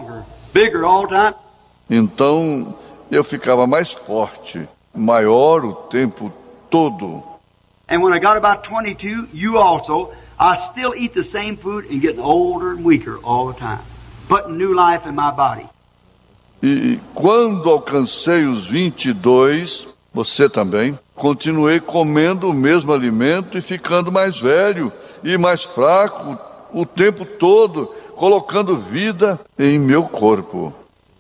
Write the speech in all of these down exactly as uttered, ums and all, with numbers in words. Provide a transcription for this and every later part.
stronger, bigger all the time. Então eu ficava mais forte, maior o tempo todo. And when I got about twenty-two, you also, I still eat the same food and getting older and weaker all the time, putting new life in my body. E quando alcancei os vinte e dois, você também, continuei comendo o mesmo alimento e ficando mais velho e mais fraco o tempo todo, colocando vida em meu corpo.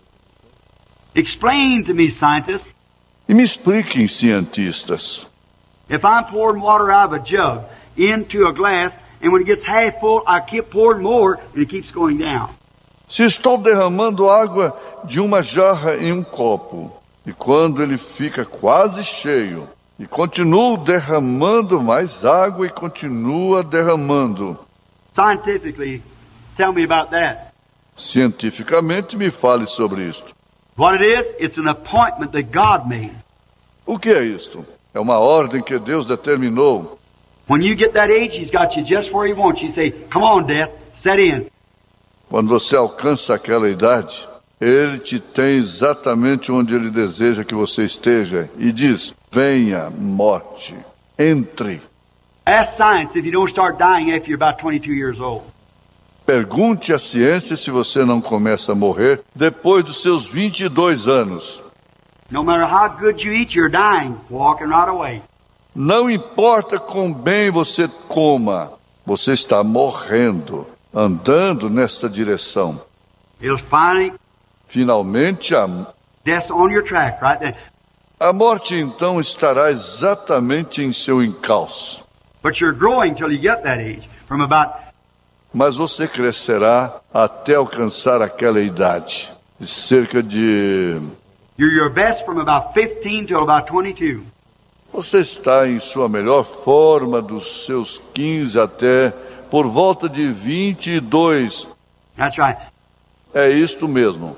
Explain to me, scientists, E me expliquem, cientistas, if I'm pouring water out of a jug into a glass, and when it gets half full, I keep pouring more, and it keeps going down. se estou derramando água de uma jarra em um copo, e quando ele fica quase cheio, e continuo derramando mais água e continua derramando. Scientifically, tell me about that. Cientificamente, me fale sobre isto. What it is, it's an appointment that God made. O que é isto? É uma ordem que Deus determinou. When you get that age, He's got you just where He wants you. You say, come on, death, set in. Quando você alcança aquela idade, Ele te tem exatamente onde Ele deseja que você esteja e diz, venha, morte, entre. Ask science if you don't start dying after you're about twenty-two years old. Pergunte à ciência se você não começa a morrer depois dos seus vinte e dois anos. No matter how good you eat, you're dying, walking right away. Não importa quão bem você coma, você está morrendo, andando nesta direção. It'll finally, Finalmente, a, death's on your track right there. a morte então estará exatamente em seu encalço. But you're growing till you get that age. From about, Mas você crescerá até alcançar aquela idade, de cerca de... you're your best from about fifteen till about twenty-two. Você está em sua melhor forma dos seus quinze até por volta de vinte e dois. That's right. É isto mesmo.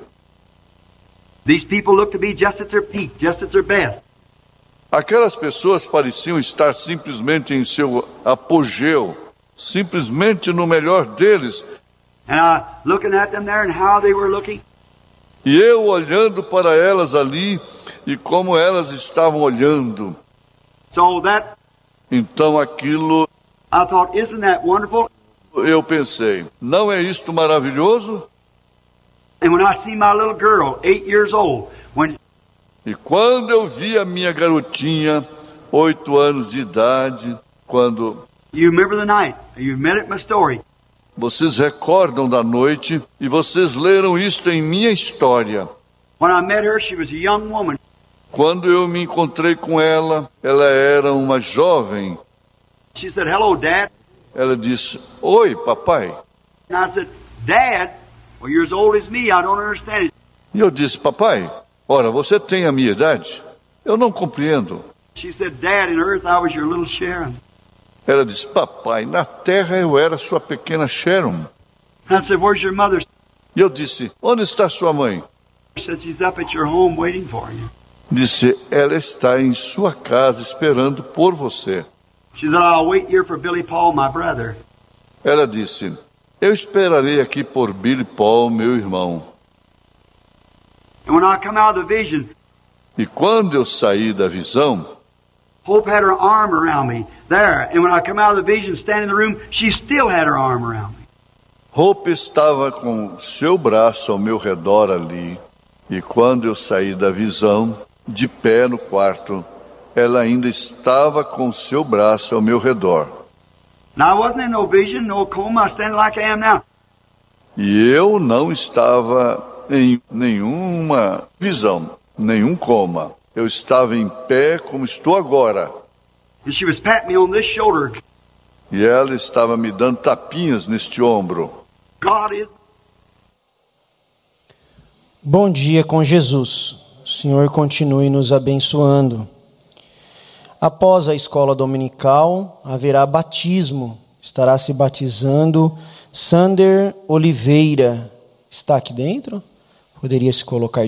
These people look to be just at their peak, just at their best. Aquelas pessoas pareciam estar simplesmente em seu apogeu, simplesmente no melhor deles. And I looking at them there and how they were looking. E eu olhando para elas ali e como elas estavam olhando. So that, Então aquilo, I thought, isn't that wonderful? eu pensei, não é isto maravilhoso? And when I see my little girl, eight years old, when E quando eu vi a minha garotinha, oito anos de idade, quando... you remember the night, you met it in my story. Vocês recordam da noite e vocês leram isto em minha história. When I met her, she was a young woman. Quando eu me encontrei com ela, ela era uma jovem. She said, hello, Dad. Ela disse, oi, papai. And I said, Dad, well, you're as old as me. I don't understand it. E eu disse, papai, ora, você tem a minha idade? Eu não compreendo. She said, Dad, in earth I was your little Sharon. Ela disse, papai, na terra eu era sua pequena Sharon. And I said, where's your mother? E eu disse, onde está sua mãe? She said, she's up at your home waiting for you. Disse, ela está em sua casa esperando por você. She said, I'll wait here for Billy Paul, my brother. Ela disse, eu esperarei aqui por Billy Paul, meu irmão. And when I come out of the vision, E quando eu saí da visão, Hope had her arm around me there. And when I come out of the vision, standing in the room, she still had her arm around me. Hope estava com seu braço ao meu redor ali. E quando eu saí da visão, de pé no quarto, ela ainda estava com seu braço ao meu redor. Now I wasn't in no vision, no coma, I was standing like I am now. E eu não estava em nenhuma visão, nenhum coma. Eu estava em pé como estou agora. And she was patting me on this shoulder. E ela estava me dando tapinhas neste ombro. God is... Bom dia com Jesus. O Senhor continue nos abençoando. Após a escola dominical, haverá batismo. Estará se batizando Sander Oliveira. Está aqui dentro? Poderia se colocar